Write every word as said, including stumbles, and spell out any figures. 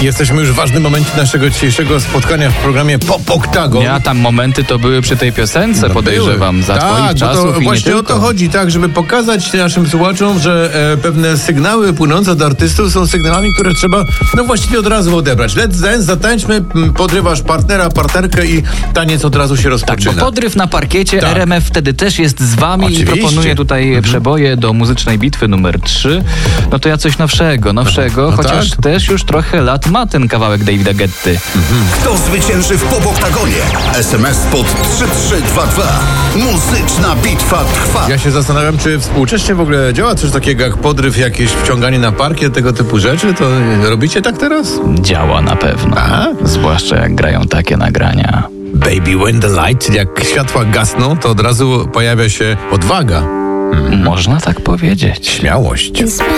Jesteśmy już w ważnym momencie naszego dzisiejszego spotkania w programie Pop Oktagon. Ja tam momenty to były przy tej piosence, No podejrzewam, były. za tak, twoich czasów to i nie właśnie tylko. o to chodzi, tak, żeby pokazać naszym słuchaczom, że e, pewne sygnały płynące od artystów są sygnałami, które trzeba no właściwie od razu odebrać. Let's dance, zatańczmy, m, podrywasz partnera, partnerkę i taniec od razu się Tak, rozpoczyna. bo podryw na parkiecie, Tak. R M F wtedy też jest z wami Oczywiście. i proponuje tutaj mhm. przeboje do muzycznej bitwy numer trzy. No to ja coś nowszego, nowszego, no chociaż tak. też już trochę lat ma ten kawałek Davida Guetty. Kto zwycięży w Pop Oktagonie? S M S pod trzy trzy dwa dwa. Muzyczna bitwa trwa. Ja się zastanawiam, czy współcześnie w ogóle działa coś takiego jak podryw, jakieś wciąganie na parkiet, tego typu rzeczy? To robicie tak teraz? Działa na pewno. Aha. Zwłaszcza jak grają takie nagrania. Baby when the light, czyli jak światła gasną, to od razu pojawia się odwaga, Można tak powiedzieć. śmiałość.